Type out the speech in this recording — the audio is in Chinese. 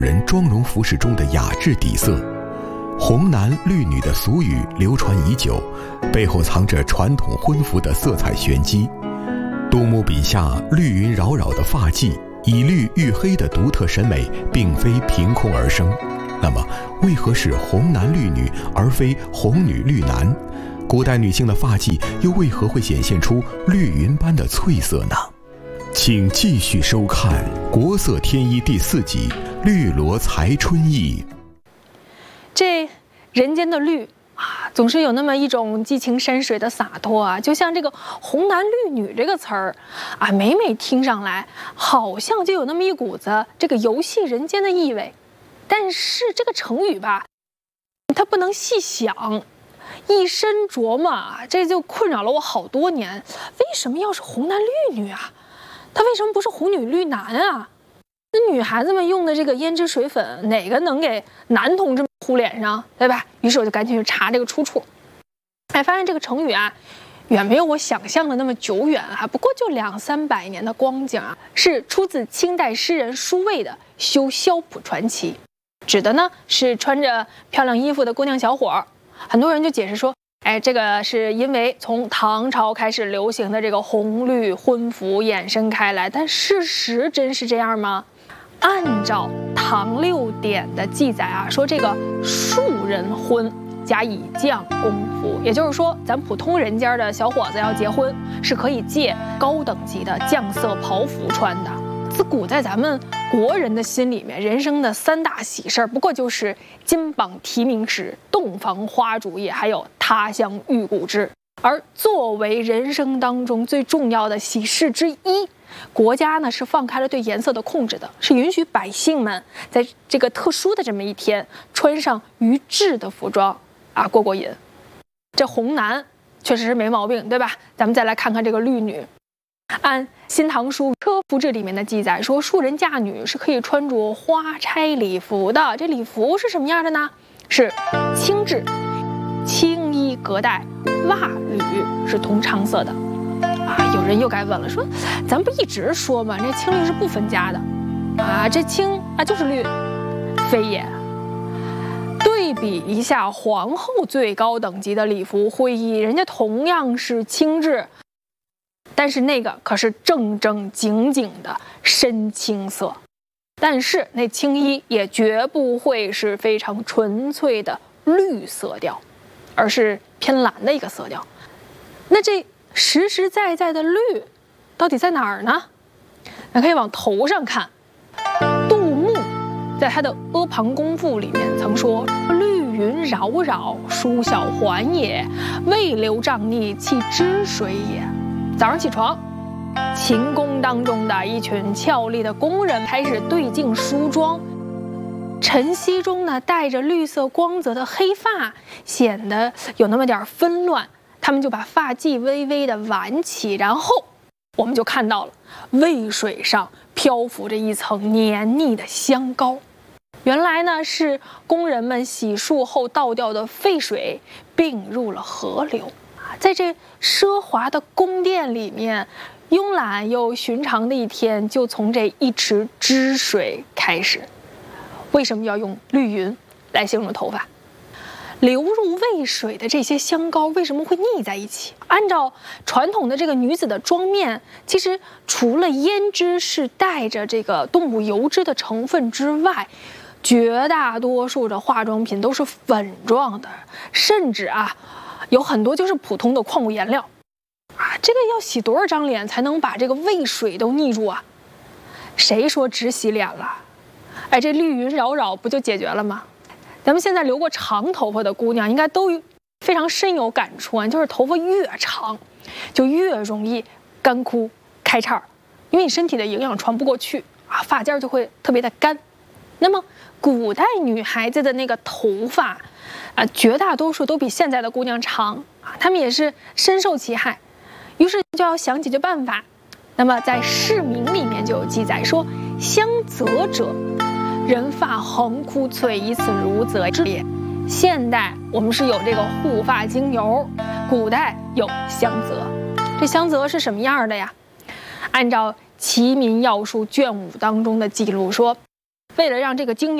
人妆容服饰中的雅致底色。红男绿女的俗语流传已久，背后藏着传统婚服的色彩玄机。杜牧笔下绿云扰扰的发髻，以绿遇黑的独特审美并非凭空而生。那么为何是红男绿女而非红女绿男？古代女性的发髻又为何会显现出绿云般的翠色呢？请继续收看《国色天衣》第4集《绿萝才春意》。 这人间的绿啊，总是有那么一种激情山水的洒脱啊，就像这个红男绿女这个词儿啊，每每听上来好像就有那么一股子这个游戏人间的意味。但是这个成语吧，它不能细想，一深琢磨啊，这就困扰了我好多年。为什么要是红男绿女啊？它为什么不是红女绿男啊？那女孩子们用的这个胭脂水粉，哪个能给男同志们糊脸上，对吧？于是我就赶紧去查这个出处，哎，发现这个成语啊，远没有我想象的那么久远啊，不过就200-300年的光景啊，是出自清代诗人舒卫的《修萧谱传奇》，指的呢是穿着漂亮衣服的姑娘小伙。很多人就解释说，哎，这个是因为从唐朝开始流行的这个红绿婚服衍生开来，但事实真是这样吗？按照唐6典的记载啊，说这个庶人婚加以绛宫服，也就是说，咱普通人家的小伙子要结婚，是可以借高等级的绛色袍服穿的。自古在咱们国人的心里面，人生的3大喜事儿，不过就是金榜题名时、洞房花烛夜，还有他乡遇故知。而作为人生当中最重要的喜事之一，国家呢是放开了对颜色的控制的，是允许百姓们在这个特殊的这么一天穿上于制的服装啊，过过瘾。这红男确实是没毛病，对吧？咱们再来看看这个绿女。按《新唐书·车服志》里面的记载说，庶人嫁女是可以穿着花钗礼服的。这礼服是什么样的呢？是青制，青衣隔带，袜履是同长色的。啊，有人又该问了，说咱不一直说吗？这青绿是不分家的啊，这青啊就是绿，非也。对比一下皇后最高等级的礼服会衣，人家同样是青制，但是那个可是正正经经的深青色，但是那青衣也绝不会是非常纯粹的绿色调，而是偏蓝的一个色调。那这实实在在的绿到底在哪儿呢？那可以往头上看。杜牧在他的《阿房宫赋》里面曾说，绿云扰扰，疏晓还也，未流瘴腻，弃脂水也。早上起床，秦宫当中的一群俏丽的宫人开始对镜梳妆，晨曦中呢带着绿色光泽的黑发显得有那么点纷乱，他们就把发髻微微的挽起，然后我们就看到了渭水上漂浮着一层黏腻的香膏。原来呢是工人们洗漱后倒掉的废水并入了河流。在这奢华的宫殿里面，慵懒又寻常的一天就从这一池汁水开始。为什么要用绿云来形容头发？流入渭水的这些香膏为什么会腻在一起？按照传统的这个女子的妆面，其实除了胭脂是带着这个动物油脂的成分之外，绝大多数的化妆品都是粉状的，甚至有很多就是普通的矿物颜料这个要洗多少张脸才能把这个渭水都腻住啊？谁说只洗脸了？哎，这绿云扰扰不就解决了吗？咱们现在留过长头发的姑娘应该都非常深有感触啊，就是头发越长就越容易干枯开叉，因为你身体的营养传不过去发尖就会特别的干。那么古代女孩子的那个头发绝大多数都比现在的姑娘长她们也是深受其害，于是就要想解决办法。那么在《释名》里面就有记载说，香泽者，人发横枯翠，以此如泽之也。现代我们是有这个护发精油，古代有香泽。这香泽是什么样的呀？按照《齐民要术》卷5当中的记录说， 为了让这个精油